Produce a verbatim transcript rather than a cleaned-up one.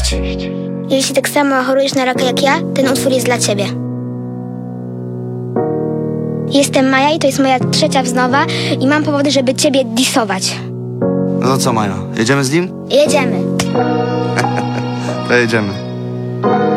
Cześć. Jeśli tak samo chorujesz na raka jak ja, ten utwór jest dla ciebie. Jestem Maja i to jest moja trzecia wznowa i mam powody, żeby ciebie disować. No to co, Maja? Jedziemy z nim? Jedziemy. To jedziemy.